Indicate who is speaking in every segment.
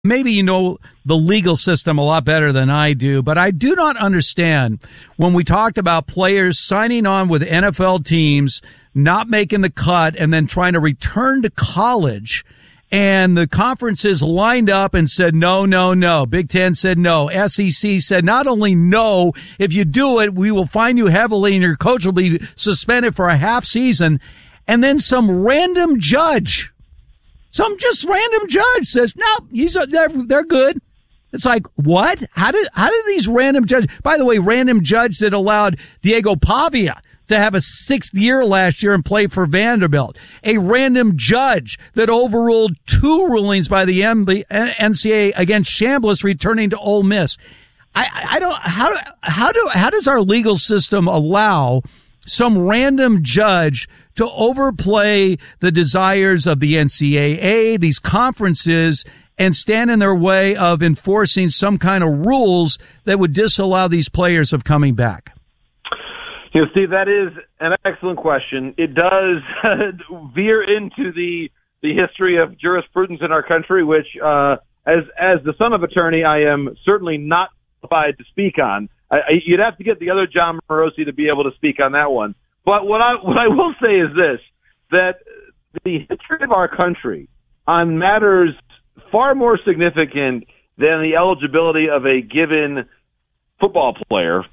Speaker 1: maybe you know the legal system a lot better than I do, but I do not understand when we talked about players signing on with NFL teams, not making the cut, and then trying to return to college. And the conferences lined up and said, no, no, no. Big Ten said no. SEC said not only no, if you do it, we will fine you heavily and your coach will be suspended for a half season. And then some random judge, just random judge says, no, they're good. It's like, what? How did these random judges, by the way, random judge that allowed Diego Pavia to have a 6th year last year and play for Vanderbilt, a random judge that overruled 2 rulings by the NCAA against Chambliss returning to Ole Miss. How does our legal system allow some random judge to overplay the desires of the NCAA, these conferences, and stand in their way of enforcing some kind of rules that would disallow these players of coming back?
Speaker 2: Steve, that is an excellent question. It does veer into the history of jurisprudence in our country, which, as the son of attorney, I am certainly not qualified to speak on. You'd have to get the other John Morosi to be able to speak on that one. But what I will say is this, that the history of our country on matters far more significant than the eligibility of a given football player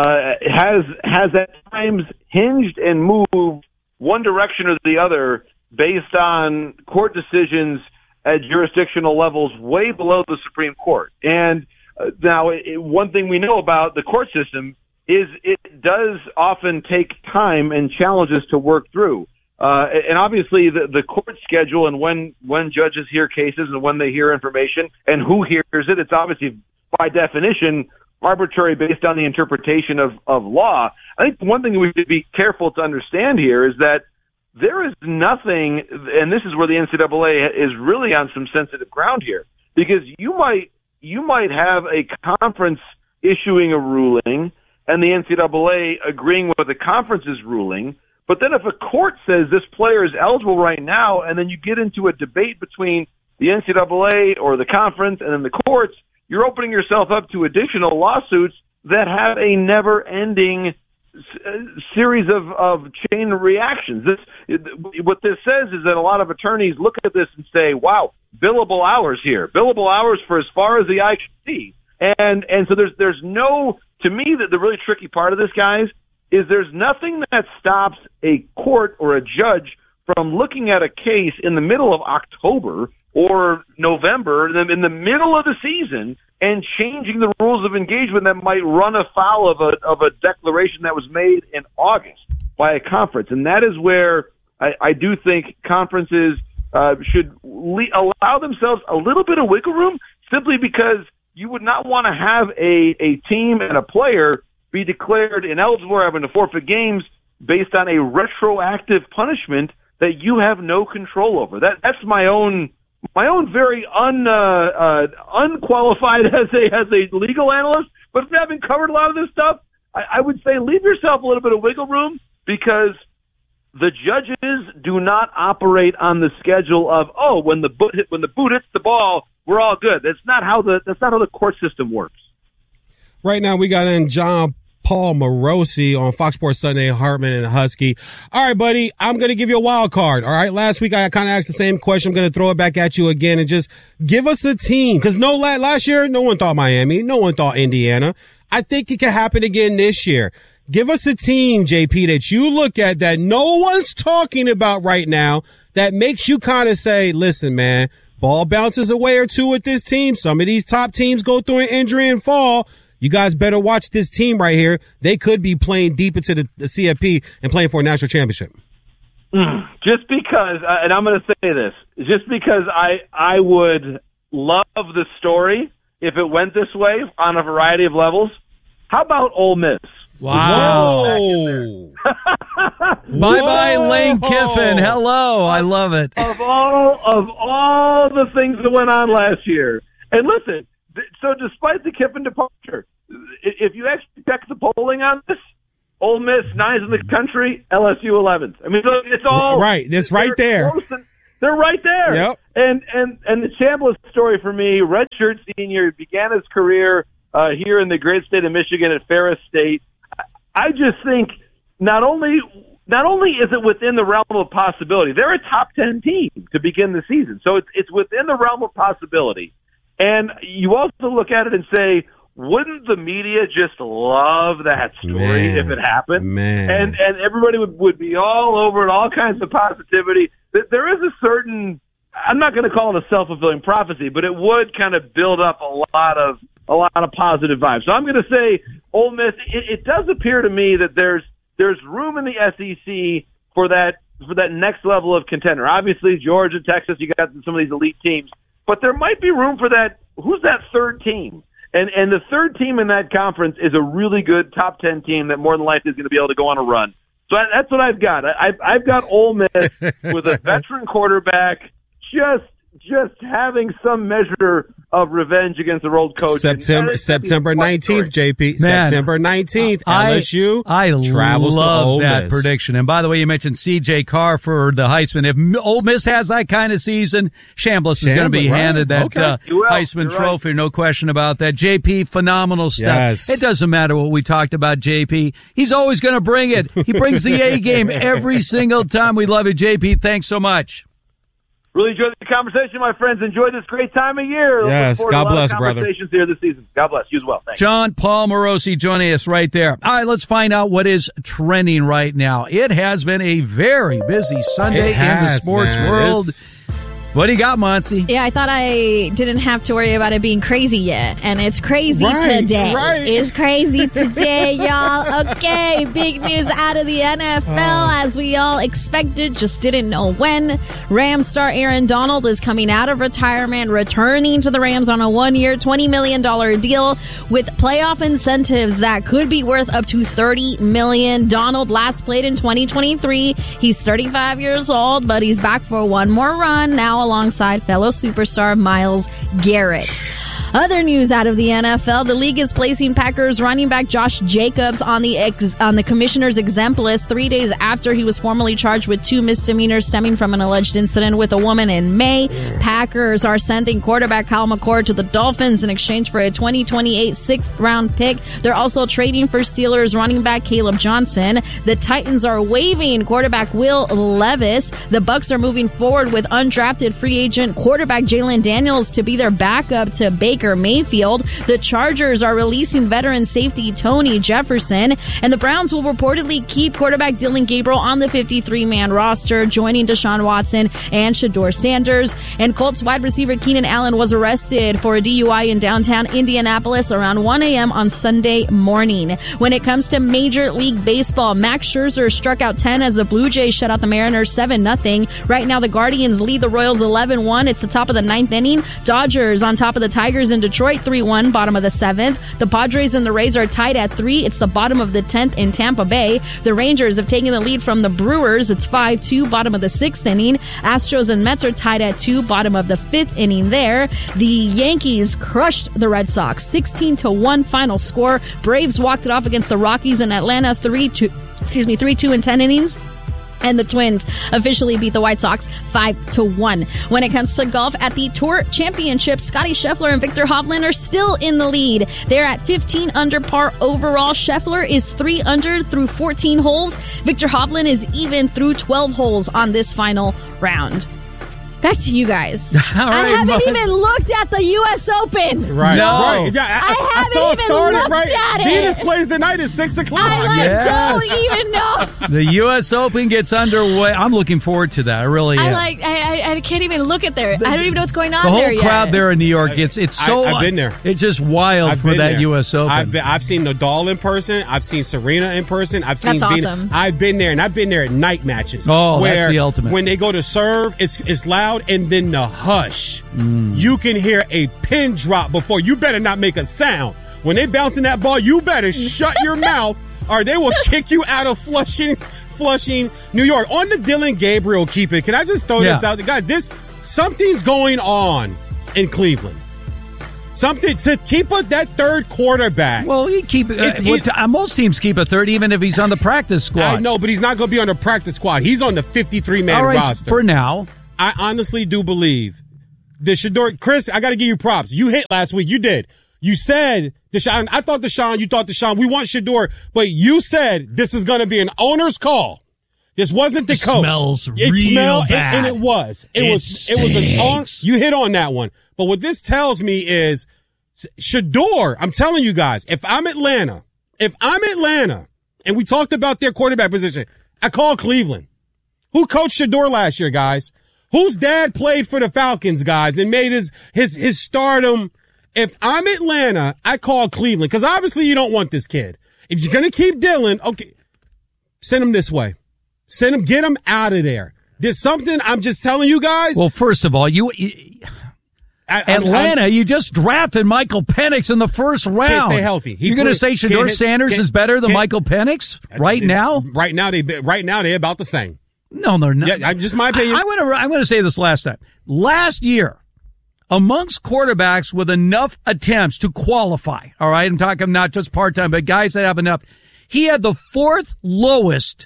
Speaker 2: has at times hinged and moved one direction or the other based on court decisions at jurisdictional levels way below the Supreme Court. And now, one thing we know about the court system is it does often take time and challenges to work through. And obviously the court schedule and when judges hear cases and when they hear information and who hears it, it's obviously by definition arbitrary based on the interpretation of law. I think one thing we should be careful to understand here is that there is nothing, and this is where the NCAA is really on some sensitive ground here, because you might have a conference issuing a ruling and the NCAA agreeing with the conference's ruling, but then if a court says this player is eligible right now, and then you get into a debate between the NCAA or the conference and then the courts, you're opening yourself up to additional lawsuits that have a never-ending series of chain reactions. What this says is that a lot of attorneys look at this and say, wow, billable hours here, billable hours for as far as the eye can see. And so there's no, to me, the really tricky part of this, guys, is there's nothing that stops a court or a judge from looking at a case in the middle of October or November, in the middle of the season, and changing the rules of engagement that might run afoul of a declaration that was made in August by a conference. And that is where I do think conferences should allow themselves a little bit of wiggle room, simply because you would not want to have a team and a player be declared ineligible or having to forfeit games based on a retroactive punishment that you have no control over. That's my own very unqualified as a legal analyst, but having covered a lot of this stuff, I would say leave yourself a little bit of wiggle room, because the judges do not operate on the schedule of, when the boot hits the ball, we're all good. That's not how the court system works.
Speaker 3: Right now, we got in John Paul Morosi on Fox Sports Sunday, Hartman and Husky. All right, buddy, I'm going to give you a wild card. All right, last week I kind of asked the same question. I'm going to throw it back at you again and just give us a team. Because last year, no one thought Miami. No one thought Indiana. I think it can happen again this year. Give us a team, JP, that you look at that no one's talking about right now that makes you kind of say, listen, man, ball bounces a way or two with this team. Some of these top teams go through an injury and fall. You guys better watch this team right here. They could be playing deep into the CFP and playing for a national championship.
Speaker 2: Just because, and I'm going to say this, just because I would love the story if it went this way on a variety of levels. How about Ole Miss?
Speaker 1: Wow. Bye-bye, Lane Kiffin. Hello. I love it.
Speaker 2: Of all the things that went on last year. And listen, so despite the Kiffin departure, if you actually check the polling on this, Ole Miss 9th in the country, LSU 11th. I mean, it's all
Speaker 3: right. It's right there.
Speaker 2: They're right there.
Speaker 3: Yep.
Speaker 2: And the Chambliss story for me, redshirt senior, began his career here in the great state of Michigan at Ferris State. I just think not only is it within the realm of possibility, they're a top 10 team to begin the season. So it's within the realm of possibility. And you also look at it and say, wouldn't the media just love that story if it happened?
Speaker 3: Man.
Speaker 2: And everybody would be all over it, all kinds of positivity. There is a certain, I'm not going to call it a self-fulfilling prophecy, but it would kind of build up a lot of positive vibes. So I'm going to say Ole Miss, it does appear to me that there's room in the SEC for that next level of contender. Obviously, Georgia, Texas, you got some of these elite teams, but there might be room for that. Who's that third team? And the third team in that conference is a really good top 10 team that more than likely is going to be able to go on a run. So that's what I've got. I've got Ole Miss with a veteran quarterback just having some measure of revenge against their old coach.
Speaker 3: September 19th, JP. Man, September 19th, LSU travels to Ole Miss.
Speaker 1: That prediction. And by the way, you mentioned C.J. Carr for the Heisman. If Ole Miss has that kind of season, Chambliss is going to be handed that Heisman Trophy. Right. No question about that. JP, phenomenal stuff.
Speaker 3: Yes.
Speaker 1: It doesn't matter what we talked about, JP. He's always going to bring it. He brings the A game every single time. We love you, JP. Thanks so much.
Speaker 2: Really enjoyed the conversation, my friends. Enjoy this great time of year.
Speaker 3: Yes, God bless, brother.
Speaker 2: Conversations here this season. God bless you as well. Thanks.
Speaker 1: John Paul Morosi joining us right there. All right, let's find out what is trending right now. It has been a very busy Sunday in the sports world. What do you got, Monsi?
Speaker 4: Yeah, I thought I didn't have to worry about it being crazy yet, and it's crazy today.
Speaker 3: Right.
Speaker 4: It's crazy today, y'all. Okay, big news out of the NFL, as we all expected, just didn't know when. Rams star Aaron Donald is coming out of retirement, returning to the Rams on a one-year, $20 million deal with playoff incentives that could be worth up to $30 million. Donald last played in 2023. He's 35 years old, but he's back for one more run now, alongside fellow superstar Myles Garrett. Other news out of the NFL, the league is placing Packers running back Josh Jacobs on the commissioner's exempt list 3 days after he was formally charged with 2 misdemeanors stemming from an alleged incident with a woman in May. Packers are sending quarterback Kyle McCord to the Dolphins in exchange for a 2028 6th-round pick. They're also trading for Steelers running back Caleb Johnson. The Titans are waiving quarterback Will Levis. The Bucs are moving forward with undrafted free agent quarterback Jalen Daniels to be their backup to Baker Mayfield. The Chargers are releasing veteran safety Tony Jefferson, and the Browns will reportedly keep quarterback Dylan Gabriel on the 53-man roster, joining Deshaun Watson and Shedeur Sanders. And Colts wide receiver Keenan Allen was arrested for a DUI in downtown Indianapolis around 1 a.m. on Sunday morning. When it comes to Major League Baseball, Max Scherzer struck out 10 as the Blue Jays shut out the Mariners 7-0. Right now, the Guardians lead the Royals 11-1. It's the top of the 9th inning. Dodgers on top of the Tigers in Detroit 3-1, bottom of the 7th. The Padres and the Rays are tied at 3. It's the bottom of the 10th in Tampa Bay. The Rangers have taken the lead from the Brewers. It's 5-2, bottom of the 6th inning. Astros and Mets are tied at 2, bottom of the 5th inning there. The Yankees crushed the Red Sox 16-1 final score. Braves walked it off against the Rockies in Atlanta 3-2 in 10 innings. And the Twins officially beat the White Sox 5-1. When it comes to golf at the Tour Championship, Scottie Scheffler and Viktor Hovland are still in the lead. They're at 15 under par overall. Scheffler is 3 under through 14 holes. Viktor Hovland is even through 12 holes on this final round. Back to you guys. I haven't even looked at the U.S. Open.
Speaker 3: Right.
Speaker 1: No.
Speaker 3: Right. Yeah,
Speaker 4: I haven't even looked at it.
Speaker 3: Venus plays the night at 6 o'clock.
Speaker 4: I don't even know.
Speaker 1: The U.S. Open gets underway. I'm looking forward to that. I really am.
Speaker 4: I can't even look at there. I don't even know what's going on
Speaker 1: there
Speaker 4: there
Speaker 1: yet. The whole crowd there in New York, it's so...
Speaker 3: I've been there.
Speaker 1: It's just wild for that U.S. Open.
Speaker 3: I've seen Nadal in person. I've seen Serena in person. I've seen
Speaker 4: That's
Speaker 3: Venus.
Speaker 4: awesome.
Speaker 3: I've been there, and I've been there at night matches.
Speaker 1: Oh,
Speaker 3: where
Speaker 1: that's the ultimate.
Speaker 3: When they go to serve, it's loud, and then the hush. You can hear a pin drop before. You better not make a sound. When they bouncing that ball, you better shut your mouth or they will kick you out of Flushing, New York. On the Dylan Gabriel keep-it, can I just throw this out? God, something's going on in Cleveland. Something to keep that third quarterback.
Speaker 1: Well, most teams keep a third, even if he's on the practice squad.
Speaker 3: I know, but he's not going to be on the practice squad. He's on the 53-man roster.
Speaker 1: For now.
Speaker 3: I honestly do believe the Shedeur. Chris, I got to give you props. You hit last week. You did. You said Deshaun. I thought Deshaun. You thought Deshaun. We want Shedeur, but you said this is going to be an owner's call. This wasn't the coach.
Speaker 1: It smelled bad.
Speaker 3: And it was. It was an owner. You hit on that one. But what this tells me is Shedeur. I'm telling you guys, if I'm Atlanta, and we talked about their quarterback position, I call Cleveland. Who coached Shedeur last year, guys? Whose dad played for the Falcons, guys, and made his stardom? If I'm Atlanta, I call Cleveland, because obviously you don't want this kid. If you're going to keep Dylan, okay, send him this way. Send him, get him out of there. There's something, I'm just telling you guys.
Speaker 1: Well, first of all, Atlanta, you just drafted Michael Penix in the first round.
Speaker 3: Can't stay healthy.
Speaker 1: You're going to say Shedeur Sanders is better than Michael Penix right now?
Speaker 3: Right now, they're about the same.
Speaker 1: No, they're not.
Speaker 3: Yeah, just my opinion.
Speaker 1: I'm going to say this last time. Last year, amongst quarterbacks with enough attempts to qualify, all right, I'm talking not just part-time, but guys that have enough, he had the fourth lowest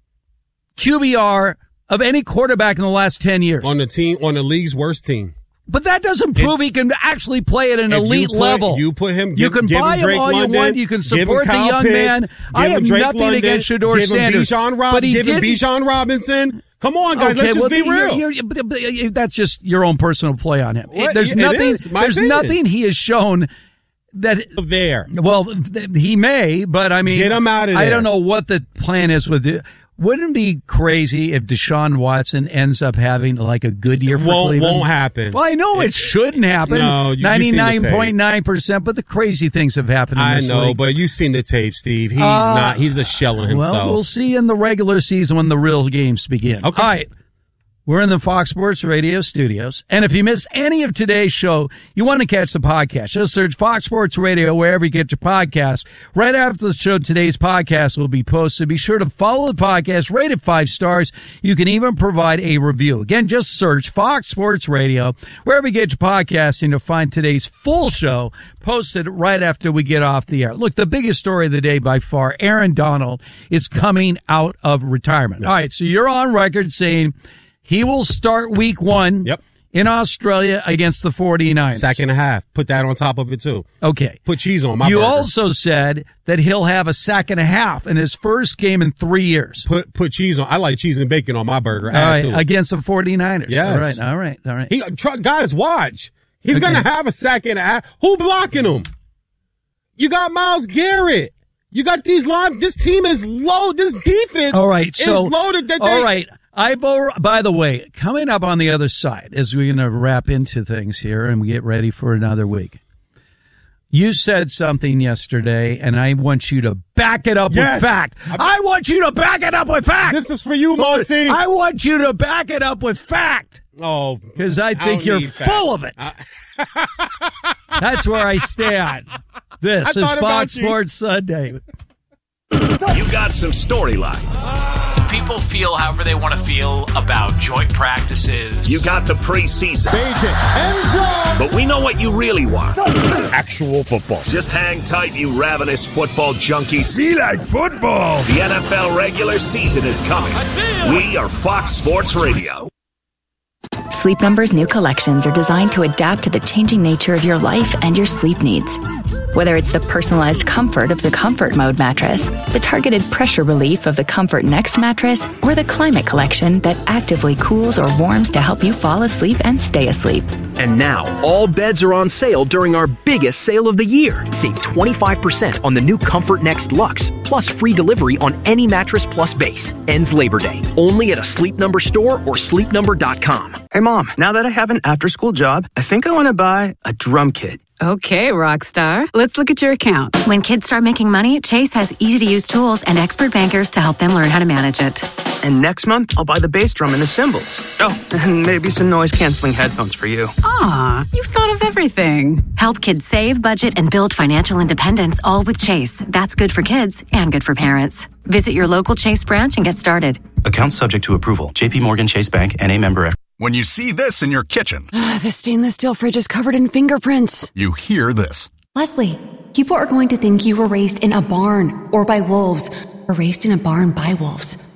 Speaker 1: QBR of any quarterback in the last 10 years.
Speaker 3: On the league's worst team.
Speaker 1: But that doesn't prove he can actually play at an elite level.
Speaker 3: You put him.
Speaker 1: You can buy him all you want. You can support the young man. I have nothing against Shedeur Sanders.
Speaker 3: Give him Bijan Robinson. Come on, guys. Let's just be real.
Speaker 1: That's just your own personal play on him. There's nothing he has shown that
Speaker 3: there.
Speaker 1: Well, he may, but I mean,
Speaker 3: get him out of there.
Speaker 1: I don't know what the plan is with it. Wouldn't it be crazy if Deshaun Watson ends up having like a good year for Cleveland?
Speaker 3: Won't happen.
Speaker 1: Well, I know it shouldn't happen.
Speaker 3: No,
Speaker 1: 99.9%, but the crazy things have happened in this league.
Speaker 3: But you've seen the tape, Steve. He's not. He's a shell of himself.
Speaker 1: Well, we'll see in the regular season when the real games begin.
Speaker 3: Okay.
Speaker 1: All right. We're in the Fox Sports Radio studios. And if you miss any of today's show, you want to catch the podcast, just search Fox Sports Radio wherever you get your podcasts. Right after the show, today's podcast will be posted. Be sure to follow the podcast, rate it 5 stars. You can even provide a review. Again, just search Fox Sports Radio wherever you get your podcast, and you'll find today's full show posted right after we get off the air. Look, the biggest story of the day by far, Aaron Donald is coming out of retirement. All right, so you're on record saying he will start week 1 in Australia against the 49ers.
Speaker 3: Sack and a half. Put that on top of it, too.
Speaker 1: Okay.
Speaker 3: Put cheese on my
Speaker 1: You
Speaker 3: burger.
Speaker 1: also said that he'll have a sack and a half in his first game in 3 years.
Speaker 3: Put cheese on. I like cheese and bacon on my burger.
Speaker 1: All right, against the 49ers.
Speaker 3: Yes.
Speaker 1: All right.
Speaker 3: Guys, watch. He's going to have a sack and a half. Who blocking him? You got Myles Garrett. You got these line. This team is low. This defense is loaded.
Speaker 1: All right. By the way, coming up on the other side, as we're going to wrap into things here and we get ready for another week, you said something yesterday, and I want you to back it up with fact. I want you to back it up with fact.
Speaker 3: This is for you, Monty.
Speaker 1: I want you to back it up with fact.
Speaker 3: Oh,
Speaker 1: because I think you're full of it. That's where I stand. This is Fox Sports Sunday.
Speaker 5: You got some storylines.
Speaker 6: People feel however they want to feel about joint practices.
Speaker 5: You got the preseason. But we know what you really want.
Speaker 7: Actual football.
Speaker 5: Just hang tight, you ravenous football junkies.
Speaker 7: Be like football.
Speaker 5: The NFL regular season is coming. We are Fox Sports Radio.
Speaker 8: Sleep Number's new collections are designed to adapt to the changing nature of your life and your sleep needs. Whether it's the personalized comfort of the Comfort Mode mattress, the targeted pressure relief of the Comfort Next mattress, or the Climate Collection that actively cools or warms to help you fall asleep and stay asleep.
Speaker 9: And now, all beds are on sale during our biggest sale of the year. Save 25% on the new Comfort Next Luxe, plus free delivery on any Mattress Plus base. Ends Labor Day. Only at a Sleep Number store or sleepnumber.com.
Speaker 10: Hey, Mom, now that I have an after-school job, I think I want to buy a drum kit.
Speaker 11: Okay, Rockstar. Let's look at your account.
Speaker 12: When kids start making money, Chase has easy-to-use tools and expert bankers to help them learn how to manage it.
Speaker 10: And next month, I'll buy the bass drum and the cymbals. Oh, and maybe some noise-canceling headphones for you.
Speaker 11: Aw, you've thought of everything.
Speaker 12: Help kids save, budget, and build financial independence, all with Chase. That's good for kids and good for parents. Visit your local Chase branch and get started.
Speaker 13: Account subject to approval. J.P. Morgan Chase Bank, N.A. member.
Speaker 14: When you see this in your kitchen.
Speaker 15: The stainless steel fridge is covered in fingerprints.
Speaker 14: You hear this.
Speaker 15: Leslie, people are going to think you were raised in a barn or by wolves or raised in a barn by wolves.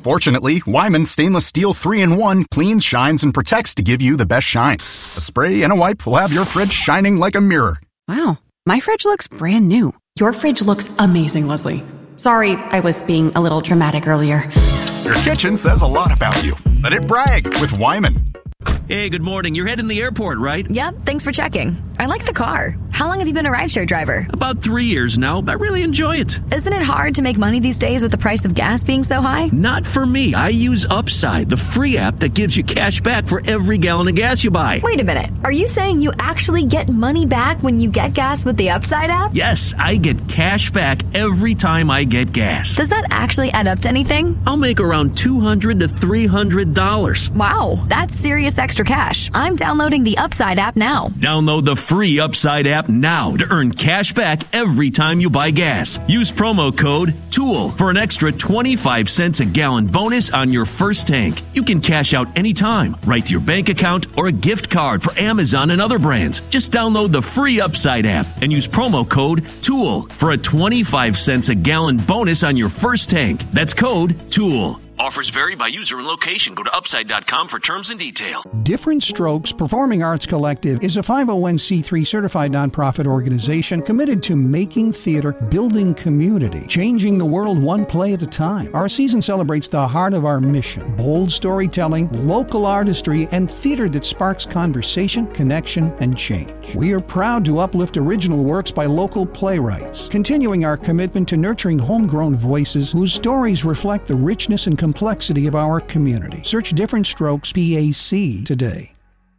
Speaker 14: Fortunately, Wyman Stainless Steel 3-in-1 cleans, shines, and protects to give you the best shine. A spray and a wipe will have your fridge shining like a mirror.
Speaker 15: Wow, my fridge looks brand new.
Speaker 16: Your fridge looks amazing, Leslie. Sorry, I was being a little dramatic earlier.
Speaker 14: Your kitchen says a lot about you. Let it brag with Wyman.
Speaker 17: Hey, good morning. You're heading to the airport, right?
Speaker 18: Yep, thanks for checking. I like the car. How long have you been a rideshare driver?
Speaker 17: About 3 years now. I really enjoy it.
Speaker 18: Isn't it hard to make money these days with the price of gas being so high?
Speaker 17: Not for me. I use Upside, the free app that gives you cash back for every gallon of gas you buy.
Speaker 18: Wait a minute. Are you saying you actually get money back when you get gas with the Upside app?
Speaker 17: Yes, I get cash back every time I get gas.
Speaker 18: Does that actually add up to anything?
Speaker 17: I'll make around $200 to $300.
Speaker 18: Wow, that's serious extra cash. I'm downloading the Upside app now.
Speaker 17: Download the free Upside app now to earn cash back every time you buy gas. Use promo code TOOL for an extra 25 cents a gallon bonus on your first tank. You can cash out anytime, right to your bank account or a gift card for Amazon and other brands. Just download the free Upside app and use promo code TOOL for a 25 cents a gallon bonus on your first tank. That's code TOOL. Offers vary by user and location. Go to Upside.com for terms and details.
Speaker 19: Different Strokes Performing Arts Collective is a 501c3 certified nonprofit organization committed to making theater, building community, changing the world one play at a time. Our season celebrates the heart of our mission: bold storytelling, local artistry, and theater that sparks conversation, connection, and change. We are proud to uplift original works by local playwrights, continuing our commitment to nurturing homegrown voices whose stories reflect the richness and complexity of our community. Search Different Strokes PAC today.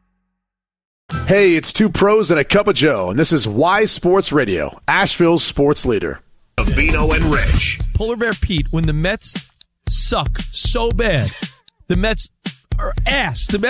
Speaker 20: Hey, it's two pros and a cup of Joe, and this is Y Sports Radio, Asheville's sports leader.
Speaker 5: Vino and Rich.
Speaker 21: Polar Bear Pete, when the Mets suck so bad, the Mets are ass. The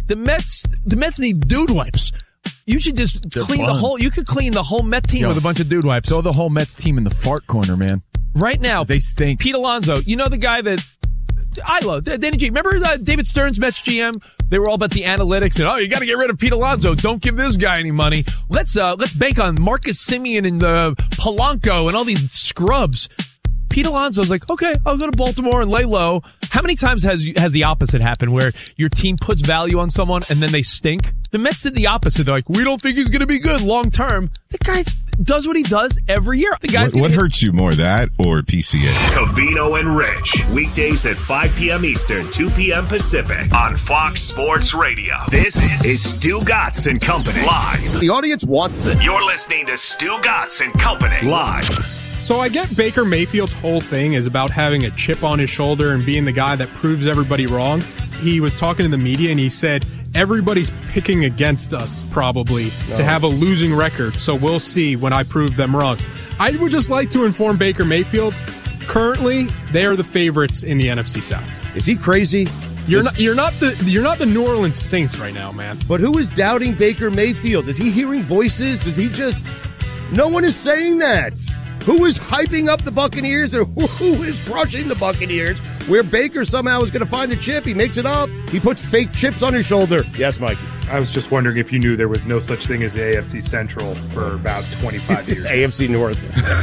Speaker 21: Mets need dude wipes. You should just clean the whole. You could clean the whole Met team with a bunch of dude wipes.
Speaker 22: Throw the whole Mets team in the fart corner, man.
Speaker 21: Right now,
Speaker 22: they stink.
Speaker 21: Pete Alonso, you know the guy that I love, Danny G. Remember David Stern's Mets GM? They were all about the analytics and you got to get rid of Pete Alonso. Don't give this guy any money. Let's bank on Marcus Semien and Polanco and all these scrubs. Pete Alonso's like, okay, I'll go to Baltimore and lay low. How many times has the opposite happened where your team puts value on someone and then they stink? The Mets did the opposite. They're like, we don't think he's going to be good long term. The guy does what he does every year. The guy's
Speaker 23: what hurts you more, that or PCA?
Speaker 5: Covino and Rich. Weekdays at 5 p.m. Eastern, 2 p.m. Pacific on Fox Sports Radio. This is Stu Gatz and Company live.
Speaker 24: The audience wants this.
Speaker 5: You're listening to Stu Gatz and Company live.
Speaker 25: So I get Baker Mayfield's whole thing is about having a chip on his shoulder and being the guy that proves everybody wrong. He was talking to the media and he said, everybody's picking against us probably to have a losing record, so we'll see when I prove them wrong. I would just like to inform Baker Mayfield, currently they are the favorites in the NFC South.
Speaker 24: Is he crazy?
Speaker 25: You're not the New Orleans Saints right now, man.
Speaker 24: But who is doubting Baker Mayfield? Is he hearing voices? Does he just... No one is saying that. Who is hyping up the Buccaneers or who is crushing the Buccaneers? Where Baker somehow is going to find the chip. He makes it up. He puts fake chips on his shoulder. Yes, Mike.
Speaker 26: I was just wondering if you knew there was no such thing as the AFC Central for about 25 years.
Speaker 24: AFC North.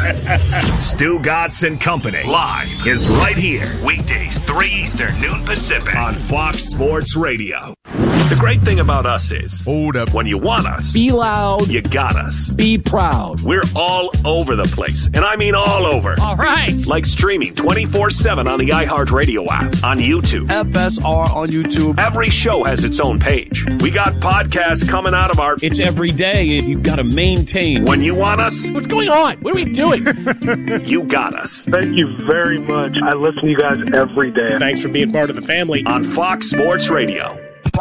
Speaker 5: Stu Gatz and Company live is right here. Weekdays, 3 Eastern, noon Pacific on Fox Sports Radio. The great thing about us is, hold up, when you want us,
Speaker 27: be loud,
Speaker 5: you got us.
Speaker 27: Be proud.
Speaker 5: We're all over the place, and I mean all over.
Speaker 27: All right.
Speaker 5: Like streaming 24/7 on the iHeartRadio app, on YouTube.
Speaker 24: FSR on YouTube.
Speaker 5: Every show has its own page. We got podcasts coming out of our...
Speaker 27: It's every day, and you've got to maintain.
Speaker 5: When you want us...
Speaker 27: What's going on? What are we doing?
Speaker 5: You got us.
Speaker 28: Thank you very much. I listen to you guys every day.
Speaker 24: Thanks for being part of the family.
Speaker 5: On Fox Sports Radio.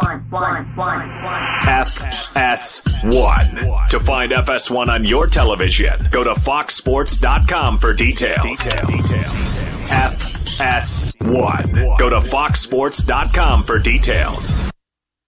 Speaker 5: FS1. To find FS1 on your television, go to foxsports.com for details. FS1. Go to foxsports.com for details.